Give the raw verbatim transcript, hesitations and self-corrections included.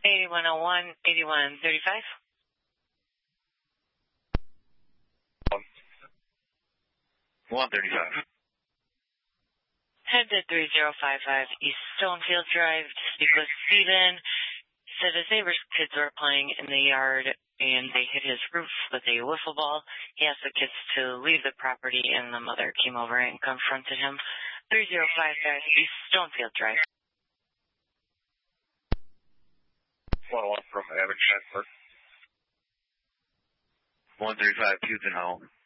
eighty-one oh one, eighty-one thirty-five. one thirty-five. Head to three zero five five East Stonefield Drive to speak with Steven. He said his neighbor's kids were playing in the yard and they hit his roof with a wiffle ball. He asked the kids to leave the property and the mother came over and confronted him. three zero five five East Stonefield Drive. one oh one from Abbotsford. one thirty-five Puget Home.